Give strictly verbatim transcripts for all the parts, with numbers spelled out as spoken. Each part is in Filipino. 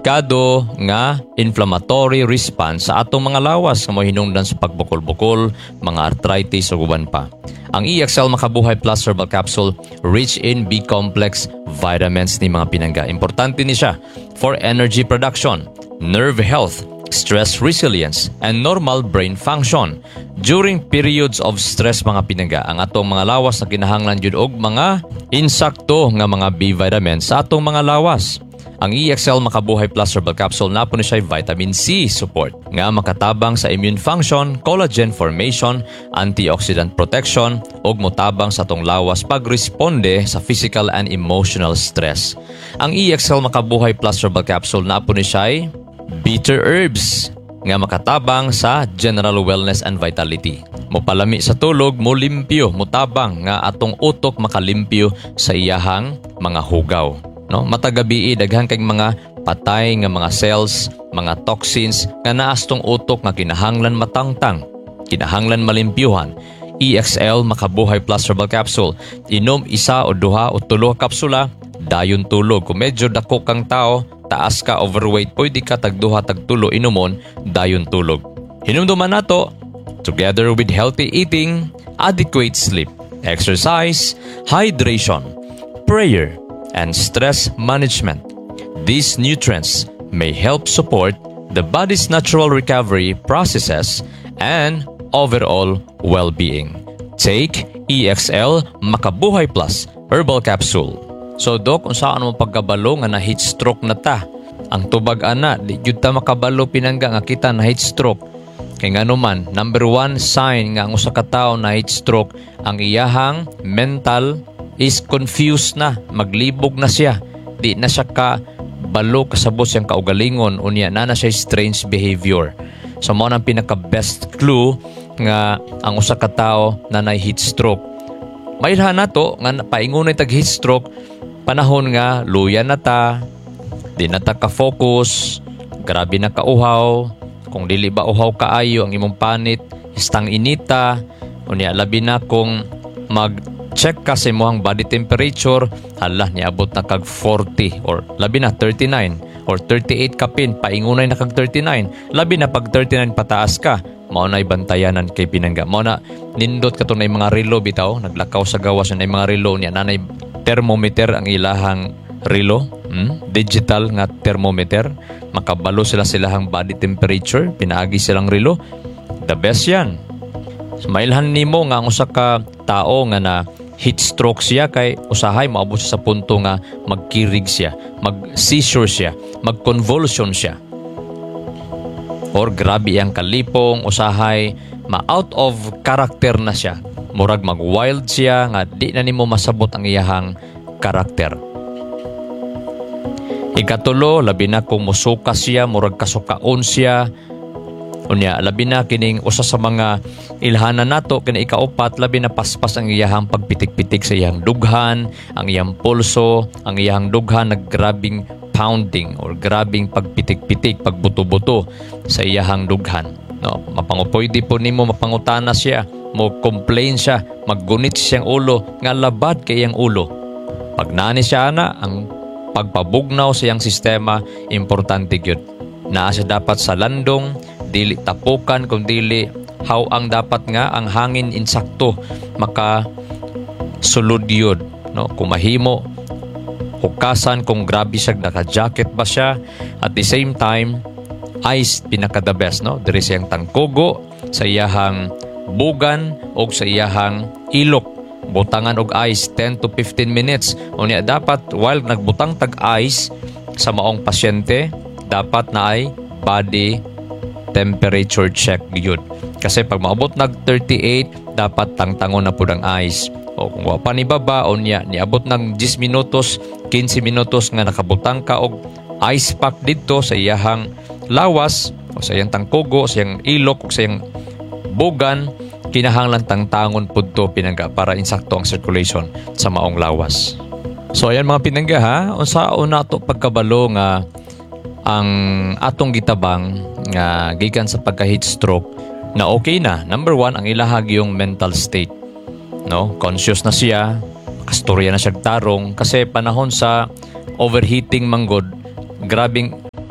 delikado nga inflammatory response sa atong mga lawas nga mohinungdan sa pagbukol-bukol, mga arthritis ug uban pa. Ang E X L Makabuhay Plus Herbal Capsule rich in B-complex vitamins ni mga pinangga. Importante ni siya for energy production, nerve health, stress resilience, and normal brain function. During periods of stress mga pinangga, ang atong mga lawas na kinahanglan jud og mga insakto nga mga B vitamins sa atong mga lawas. Ang E X L Makabuhay Plus Herbal Capsule napo ni siya vitamin C support nga makatabang sa immune function, collagen formation, antioxidant protection ug motabang sa atong lawas pagresponde sa physical and emotional stress. Ang E X L Makabuhay Plus Herbal Capsule napo ni siya bitter herbs nga makatabang sa general wellness and vitality. Mopalami sa tulog, mo limpyo, motabang nga atong utok makalimpyo sa iyahang mga hugaw. No, matagabi daghan kay mga patay nga mga cells, mga toxins nga naastong utok nga kinahanglan matangtang, kinahanglan malimpyuhan. E X L Makabuhay Plus Herbal Capsule. Inom isa o duha o tulo kapsula, dayon tulog. Kung medyo dako kang tao, taas ka, overweight, pwede ka tagduha tagtulo inumon, dayon tulog. Hinumduman nato, together with healthy eating, adequate sleep, exercise, hydration, prayer, and stress management. These nutrients may help support the body's natural recovery processes and overall well-being. Take E X L Makabuhay Plus Herbal Capsule. So Dok, kung saan mo pagkabalo nga na heat stroke na ta? Ang tubag ana, di jud ta makabalo pinangga nga kita na heat stroke. Kay ngano man, number one sign nga ang usa ka tawo na heat stroke, ang iyahang mental is confused na, maglibog na siya. Di na siya ka balo kasabot siyang kaugalingon, unya na na siya strange behavior. So mo nang pinaka best clue nga ang usa ka tawo na nay heat stroke. Mailhan nato nga paingunay tag heat stroke panahon nga luya na ta, di na ta ka-focus, grabe na kauhaw, kung dili ba uhaw kaayo ang imong panit, istang inita, unya labi na kung mag check ka sa imong body temperature, hala niabot na kag forty or labi na thirty-nine or thirty-eight ka pin, paingunay na kag thirty-nine, labi na pag thirty-nine pataas ka, mao na bantayanan kay pinangga. Mao na nindot kato na mga relo bitaw, naglakaw sa gawas na mga relo niya, nanay thermometer ang ilahang relo, hmm? digital nga thermometer, makabalo sila silahang body temperature, pinaagi silang relo, the best yan. So, mailhan nimo nga ang usa ka tao nga na heat stroke siya kay usahay maabot sa punto nga magkirig siya, mag-seizure siya, mag-convulsion siya. Or grabe ang kalipong, usahay ma-out of character na siya. Murag mag-wild siya nga di na nimo masabot ang iyahang karakter. Ikatulo, labi na kung musuka siya, murag kasukaon siya. Unya, labi na kining usa sa mga ilhanan nato, kini ikaupat, labi na paspas ang iyahang pagpitik-pitik sa iyang dughan, ang iyang pulso, ang iyahang dughan naggrabing pounding or grabing pagpitik-pitik, pagbuto-buto sa iyahang dughan. No, mapangupoydi po nimo mapangutana siya, mo complain siya, maggunit siyang ulo, nga labad kay iyang ulo. Pag nani siya na, ang pagpabugnaw sa iyang sistema, importante gyud. Naa siya dapat sa landong, dili tapukan kung dili how ang dapat nga ang hangin insakto maka sulod yun, no? Kung mahimo hukasan kung grabe siya, naka-jacket ba siya, at the same time ice pinaka the best, no? Diri siyang tangkugo sa iyahang bugan o sa iyahang ilok, butangan og ice ten to fifteen minutes. Unya dapat while nagbutang tag ice sa maong pasyente, dapat na ay body temperature check gyud. Kasi pag maabot nag thirty-eight, dapat tangtangon na pud ang ice. O kung wa pa ni baba, o niya, niabot ng ten minutos, fifteen minutos nga nakabutang ka og ice pack dito sa iyahang lawas, o sa iyang tangkugo, sa iyang ilok, o sa iyang bugan, kinahanglan tangtangon pud to pinangga para insakto ang circulation sa maong lawas. So ayan mga pinangga ha, unsa una to pagkabalo nga ang atong gitabang nga gikan sa pagka heat stroke na okay na. Number one, ang ilahag yung mental state, no? Conscious na siya, kastorya na siya tarong kasi panahon sa overheating manggod, grabing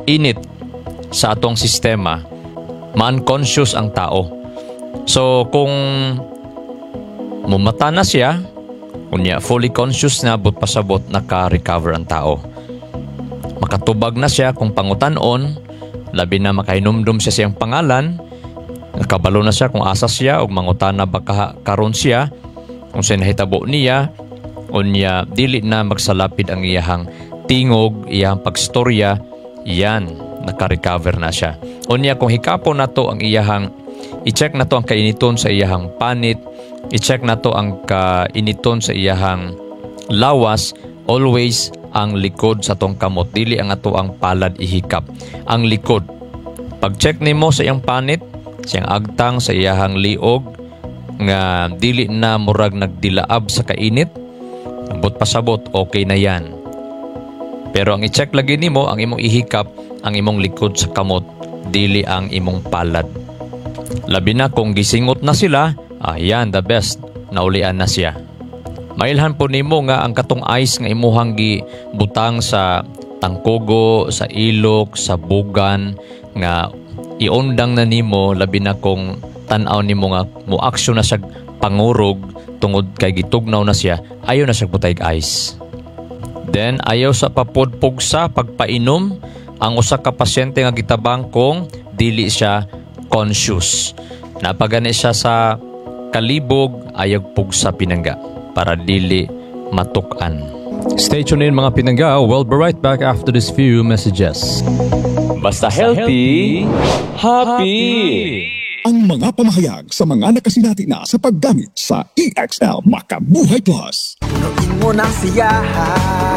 init sa atong sistema, ma-unconscious ang tao. So kung mumata na siya, unya fully conscious na but pasabot naka-recover ang tao. Makatubag na siya kung pangutan-on, labi na makahinumdum siya siyang pangalan, nakabalo na siya kung asa siya o mangutana baka karon siya kung sinahitabo niya, unya dili na magsalapid ang iyahang tingog, iyahang pagstorya, yan, naka-recover na siya. Unya kung hikapo na to ang iyahang, i-check na to ang kainiton sa iyahang panit, i-check na to ang kainiton sa iyahang lawas, always ang likod sa tong kamot, dili ang ato ang palad ihikap. Ang likod, pag-check nimo sa iyang panit, siyang agtang sa iyahang liog, nga dili na murag nagdilaab sa kainit, ambot pasabot, okay na yan. Pero ang i-check lagi nimo, ang imong ihikap, ang imong likod sa kamot, dili ang imong palad. Labi na kung gisingot na sila, ah yan, the best, naulian na siya. Mailhan po nimo nga ang katong ice nga imuhang gibutang sa tangkogo, sa ilok, sa bugan, nga iundang na nimo, labi na kung tan-aw nimo nga mo-aksyon na siya pangurog tungod kay gitugnaw na siya, ayaw na siya butay ice. Then ayaw sa papudpugsa pagpainom ang usa ka pasyente nga gitabang kung dili siya conscious. Napagani siya sa kalibog, ayaw pugsa pinangga para dili matukan. Stay tuned in mga pinangga. We'll be right back after this few messages. Basta healthy, happy! Ang mga pamahayag sa mga nakasinati na sa paggamit sa E X L Makabuhay Plus. Punuin mo ng siyaha,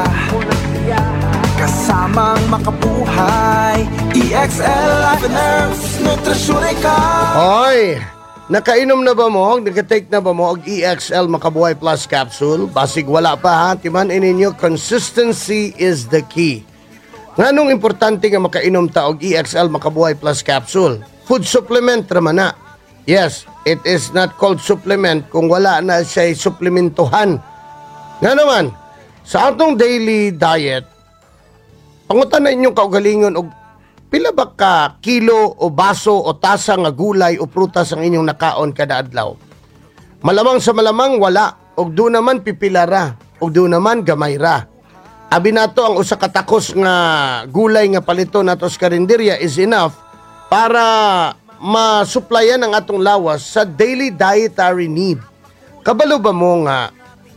kasamang makabuhay. E X L Life and Herbs, Nutrasyon Ikaw. Hoy! Nakainom na ba mo? Nagka-take na ba mo og E X L Makabuhay Plus Capsule? Basig wala pa ha. Timan ininyo, consistency is the key. Nganong importante nga makainom ta og E X L Makabuhay Plus Capsule? Food supplement raman na. Yes, it is not called supplement kung wala na siya suplementuhan. Nga naman, sa atong daily diet, pangutan na inyong kaugalingon og pila ba ka kilo o baso o tasa nga gulay o prutas ang inyong nakaon kada adlaw? Malamang sa malamang wala, og do naman pipilara, og do naman gamay ra. Abi nato ang usa ka takos nga gulay nga palito nato sa karinderya is enough para masuplayan ang atong lawas sa daily dietary need. Kabalo ba mo nga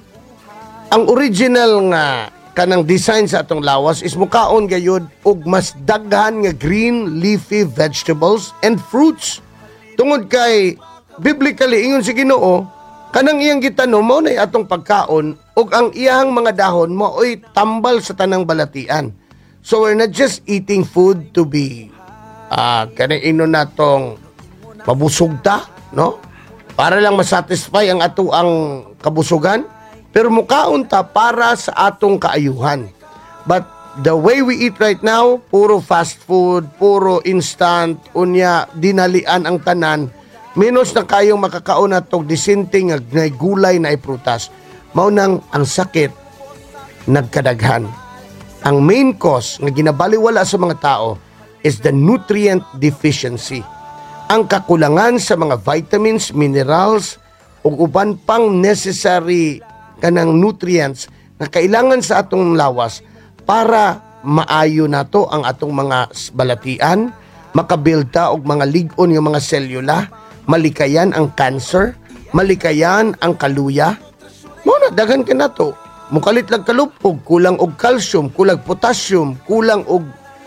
ang original nga kanang design sa atong lawas is mukaon gayud og mas daghan nga green leafy vegetables and fruits. Tungod kay biblically ingon si Ginoo, kanang iyang gitanom mao nay atong pagkaon ug ang iyang mga dahon mao'y tambal sa tanang balatian. So we're not just eating food to be ah uh, kanang inon natong mabusog ta, no? Para lang masatisfy ang ato ang kabusugan. Pero mukaon ta para sa atong kaayuhan. But the way we eat right now, puro fast food, puro instant, unya dinalian ang tanan, minus na kayong makakaon atong disinting nga gulay na iprutas. Maunang ang sakit nagkadaghan. Ang main cause nga ginabaliwala sa mga tao is the nutrient deficiency. Ang kakulangan sa mga vitamins, minerals, ug uban pang necessary kanang nutrients na kailangan sa atong lawas para maayo nato ang atong mga balatian, makabilta og mga lig-on yung mga selula, malikayan ang cancer, malikayan ang kaluya. Mo na daghan ka nato. Mukalit lang kalupog, kulang og calcium, kulang potassium, kulang og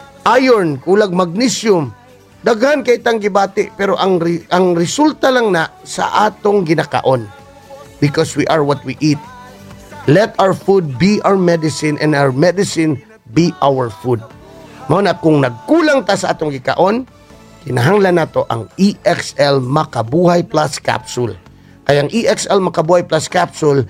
iron, kulang magnesium. Daghan kay tang gibati pero ang re- ang resulta lang na sa atong ginakaon. Because we are what we eat. Let our food be our medicine and our medicine be our food. Mao na kung nagkulang ta sa atong gikaon, kinahanglan nato ang E X L Makabuhay Plus Capsule. Kaya ang E X L Makabuhay Plus Capsule,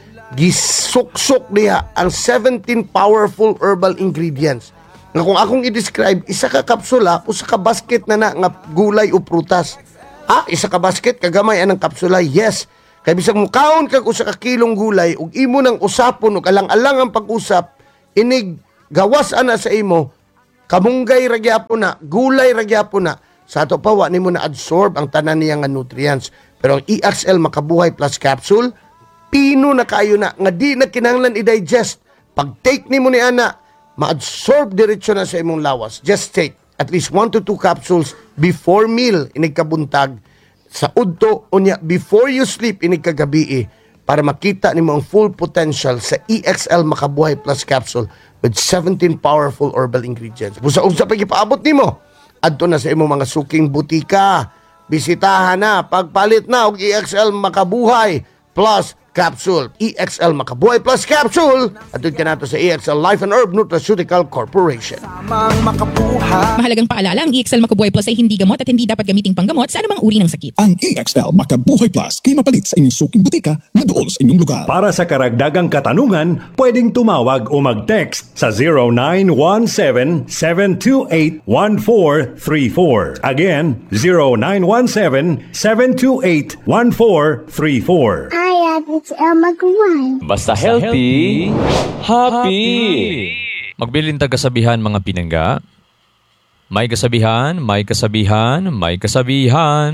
gisuksok niya ang seventeen powerful herbal ingredients. Nga kung akong i-describe, isa ka kapsula, usa ka basket na na nga gulay o prutas. Ah, isa ka basket, kagamay anang kapsula, yes. Kaya bisag mukaon kag usa ka kilong gulay ug imo nang usapon ug alang-alang ang pag-usap, inig gawas ana sa imo, kamunggay ra gyapon na, gulay ra gyapon na. Sa ato pa wa nimo na absorb ang tanan niya nga nutrients. Pero ang E X L Makabuhay Plus Capsule, pino na kayo na nga di na kinahanglan i-digest. Pag take nimo ni ana, ma-absorb diretso na sa imong lawas. Just take at least one to two capsules before meal inig kabuntag, sa udto unya before you sleep inig kagabi, para makita nimo ang full potential sa E X L Makabuhay Plus Capsule with seventeen powerful herbal ingredients. Busa-usa pa gipaabot nimo adto na sa imong mga suking butika. Bisitahan na, pagpalit na og E X L Makabuhay Plus Capsule. E X L Makabuhay Plus Capsule. Adto ka nato sa E X L Life and Herb Nutraceutical Corporation. Samang makabuhay. Mahalagang paalala, ang E X L Makabuhay Plus ay hindi gamot at hindi dapat gamiting panggamot sa anumang uri ng sakit. Ang E X L Makabuhay Plus kay mapalit sa inyong suking butika na dool sa inyong lugar. Para sa karagdagang katanungan, pwedeng tumawag o mag-text sa zero nine one seven, seven two eight, one four three four. Again, zero nine one seven, seven two eight, one four three four. I have X L Makabuhay. Basta healthy, happy. Magbilin ta kasabihan mga pinangga. May kasabihan, may kasabihan, may kasabihan.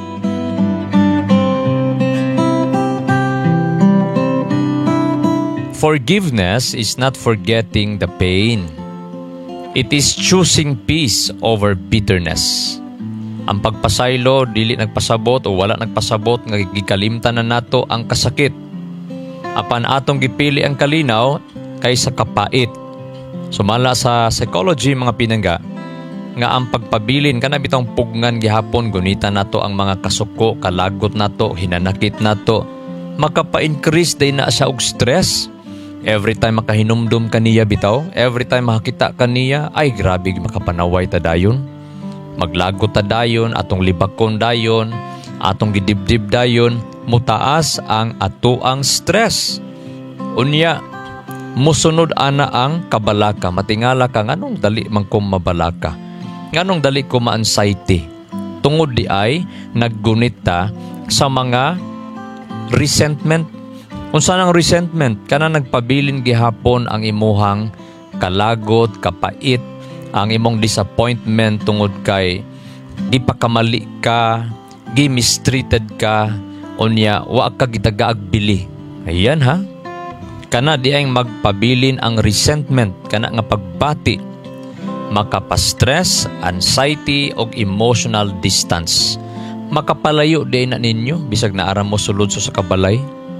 Forgiveness is not forgetting the pain. It is choosing peace over bitterness. Ang pagpasaylo, dili nagpasabot o wala nagpasabot nga gikalimtan na nato ang kasakit. Apan atong gipili ang kalinaw kaysa kapait. Sumala sa psychology mga pinangga, nga ang pagpabilin kana bitong pugngan gihapon gunita nato ang mga kasuko, kalagot nato, hinanakit nato, makapa-increase day na siya og stress. Every time makahinumdum kaniya bitaw, every time makakita kaniya, ay grabe makapanaway ta dayon. Maglagot ta dayon, atong libakon dayon, atong gidibdib dayon, mutaas ang ato ang stress. Unya, musunod ana ang kabalaka, matingala ka nganong dali man ko mabalaka, nganong dali ko ma-anxiety. Tungod di ay naggunit ta sa mga resentment. Unsa nang resentment? Kana nagpabilin gihapon ang imuhang kalagot, kapait, ang imong disappointment tungod kay di pa kamali ka, gi-mistreated ka, unya wa ka gitagaag bili. Ayan ha. Kana di ay magpabilin ang resentment, kana nga pagbati, makapa-stress, anxiety og emotional distance. Makapalayo di na ninyo bisag naara mo sulod sa kabalay.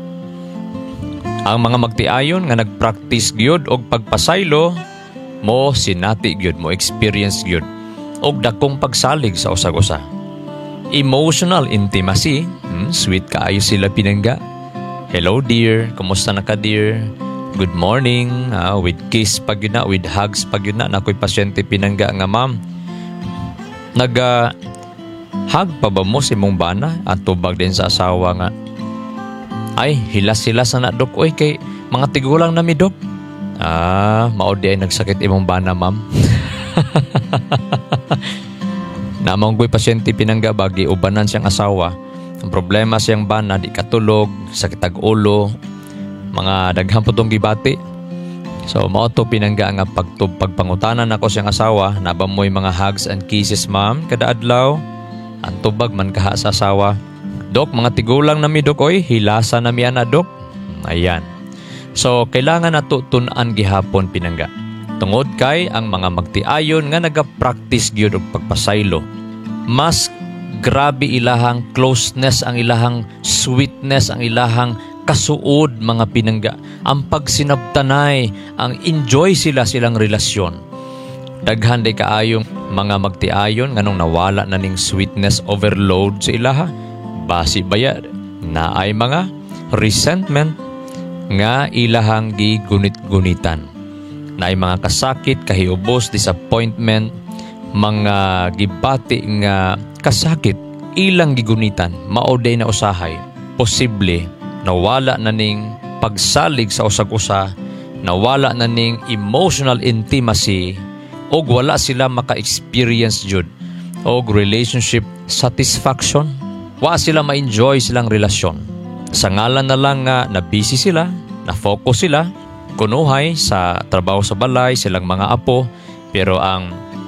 Ang mga magtiayon nga nagpractice gyud og pagpasaylo, mo sinati gyud, mo experience gyud og dakong pagsalig sa usag-usa. Emotional intimacy, hmm, sweet kaayo sila pinangga. Hello dear, kumusta na ka dear? Good morning, ah, with kiss pag yun na, with hugs pag yun na. Nakoy pasyente pinangga nga ma'am, nag uh, hug pa ba mo si mong bana at tubag din sa asawa nga, ay hilas-hilas na dok, oy kay mga tigulang na mi dok. Ah, mao di ay nagsakit imong bana ma'am. Namang ko'y pasyente pinangga bagi ubanan siyang asawa. Ang problema siyang bana, di katulog, sakit ag ulo, mga daghang putong gibati. So mao to pinangga nga pagtub pagpangutanan ako siyang asawa, nabamoy mga hugs and kisses ma'am kada adlaw. Ang tubag man kaha sa asawa. Dok, mga tigulang na mi dok, oy hilasa na mi ana dok. Ayan. So kailangan nato tun-an gihapon pinangga. Tungod kay ang mga magtiayon nga naga-practice gyud og pagpasaylo, mas grabe ilahang closeness, ang ilahang sweetness, ang ilahang kasuod mga pinangga, ang pagsinabtanay, ang enjoy sila silang relasyon. Daghan day kaayong mga magtiayon nganong nawala na ning sweetness overload sa ilaha. Basi bayad na ay mga resentment nga ilahang gigunit-gunitan. Na ay mga kasakit, kahiubos, disappointment, mga gibati nga kasakit, ilang gigunitan, maoday na usahay. Posible, nawala na ning pagsalig sa usag-usa, nawala na ning emotional intimacy, o wala sila maka-experience jud og relationship satisfaction. Wa sila ma-enjoy silang relasyon. Sa ngalan na lang nga na busy sila, na focus sila, kunuhay sa trabaho sa balay, silang mga apo, pero ang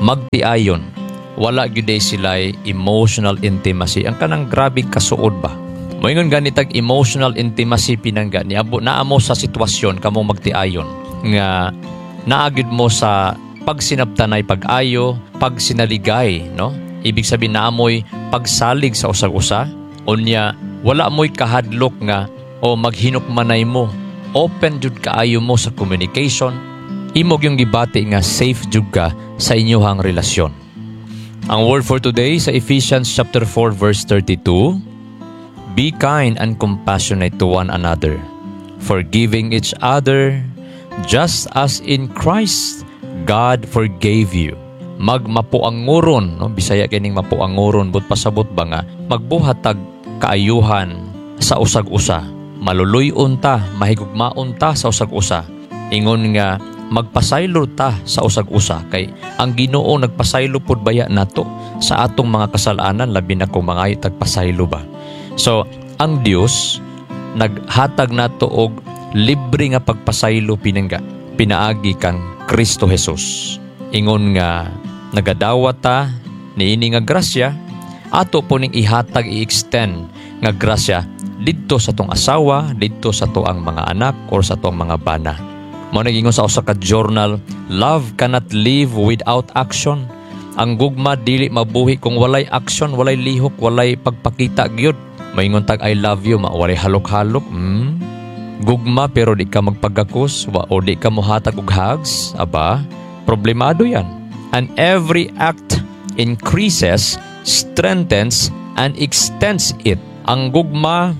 magtiayon. Wala gyud sila'y emotional intimacy. Ang kanang grabing kasuod ba? Moingon ganitag emotional intimacy pinangga niabo naa mo sa sitwasyon kamo magtiayon nga naagid mo sa pagsinabtanay pag-ayo, pagsinaligay, no? Ibig sabihin naamoy pagsalig sa usag-usa, unya wala mo'y kahadlok nga o maghinukmanay mo. Open jud kaayo mo sa communication. Imog yung gibati nga safe jud ka sa inyohang relasyon. Ang word for today sa Ephesians chapter four verse thirty-two, be kind and compassionate to one another, forgiving each other, just as in Christ God forgave you. Magmapuanguron, no? Bisaya kining mapuanguron, but pasabot ba nga magbuhatag kaayuhan sa usag-usa. Maluluy-on ta, mahigugmaon ta sa usag-usa. Ingon nga magpasaylo ta sa usag-usa kay ang Ginoo nagpasaylo pud baya nato sa atong mga kasalanan, labi na kung mga tagpasaylo ba. So ang Dios naghatag nato og libre nga pagpasaylo pinangga pinaagi kang Kristo Jesus. Ingon nga nagadawat ta niini nga grasya, ato po ning ihatag i-extend nga grasya didto sa tong asawa, didto sa toang mga anak or sa toang mga bana. Mao nagingon sa usa ka journal, love cannot live without action. Ang gugma dili mabuhi kung walay action, walay lihok, walay pagpakita gyud. Maingon tag I love you, ma walay halok-halok. Hmm? Gugma pero di ka magpagakos o di ka mohatag og hugs, aba, problemado yan. And every act increases, strengthens, and extends it. Ang gugma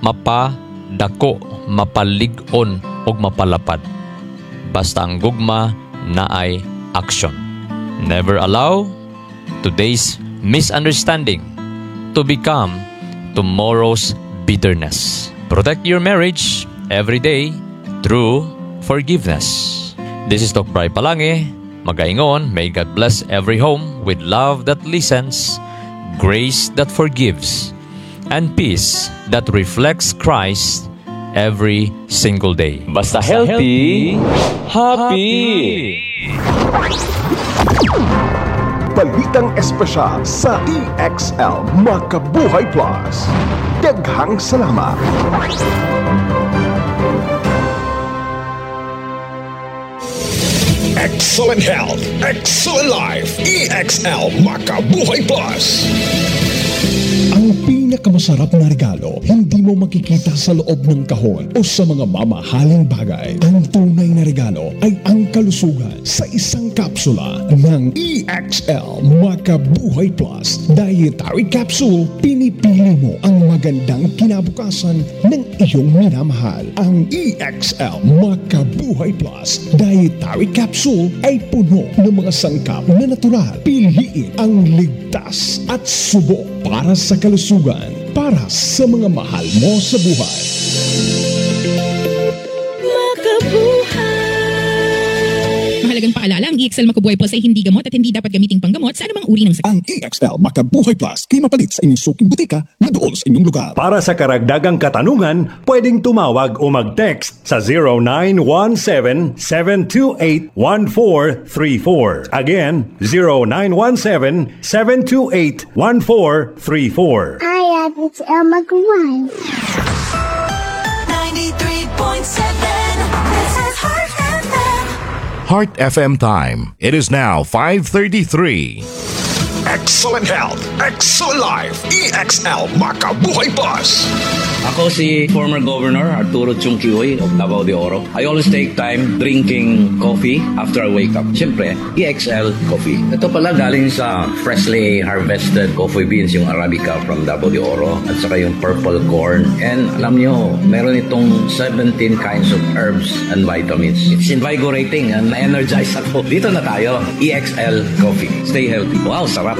mapadako, mapalig-on o mapalapad. Basta ang gugma na ay action. Never allow today's misunderstanding to become tomorrow's bitterness. Protect your marriage every day through forgiveness. This is Doc Bri Palange. Magaingon, may God bless every home with love that listens, grace that forgives, and peace that reflects Christ every single day. Basta healthy, happy! Balitang espesyal sa E X L Makabuhay Plus. Daghang salamat. Excellent health, excellent life. E X L Makabuhay Plus. Ang pinakamasarap na regalo, hindi mo makikita sa loob ng kahon o sa mga mamahaling bagay. Ang tunay na regalo ay ang kalusugan sa isang kapsula ng E X L Makabuhay Plus Dietary Capsule. Pinipili mo ang magandang kinabukasan ng iyong minamahal. Ang E X L Makabuhay Plus Dietary Capsule ay puno ng mga sangkap na natural. Piliin ang ligtas at subok para sa kalusugan, para sa mga mahal mo sa buhay. Mahalagang paalala, ang E X L Makabuhay Plus ay hindi gamot at hindi dapat gamiting panggamot sa anumang uri ng sakit. Ang E X L Makabuhay Plus kay mapalit sa inyong suking butika na doon sa inyong lugar. Para sa karagdagang katanungan, pwedeng tumawag o mag-text sa zero nine one seven, seven two eight, one four three four. Again, zero nine one seven, seven two eight, one four three four. Hi, it's El Maguire. ninety-three point seven, this is Heart F M. Heart F M time. It is now five thirty-three. Excellent health, excellent life. E X L Makabuhay Plus. Ako si former Governor Arturo Chung Kihoy of Davao de Oro. I always take time drinking coffee after I wake up. Siyempre, E X L coffee. Ito pala galing sa freshly harvested coffee beans, yung Arabica from Davao de Oro, at saka yung purple corn. And alam nyo, meron itong seventeen kinds of herbs and vitamins. It's invigorating and na-energize ako. Dito na tayo, E X L coffee. Stay healthy. Wow, sarap.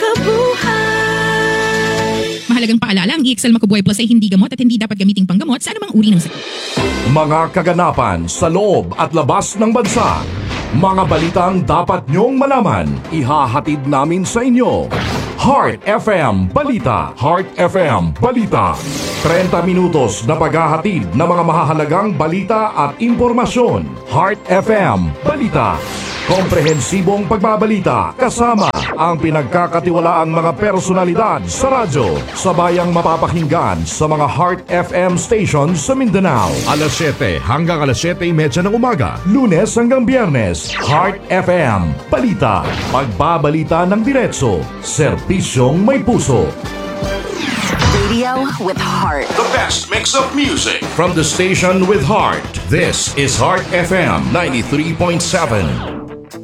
Mahalagang paalala, ang E X L Makabuhay Plus ay hindi gamot at hindi dapat gamiting panggamot sa anumang uri ng sakit. Mga kaganapan sa loob at labas ng bansa. Mga balitang dapat nyong malaman. Ihahatid namin sa inyo. Heart F M Balita. Heart F M Balita. thirty minutos na paghahatid ng mga mahahalagang balita at impormasyon. Heart F M Balita. Komprehensibong pagbabalita kasama ang pinagkakatiwalaang mga personalidad sa radyo. Sabayang mapapakinggan sa mga Heart F M stations sa Mindanao. alas siyete hanggang alas siyete thirty ng umaga. Lunes hanggang Biyernes, Heart F M. Balita. Pagbabalita ng diretso. Serbisyong may puso. Radio with heart. The best mix of music from the station with heart. This is Heart F M ninety-three point seven.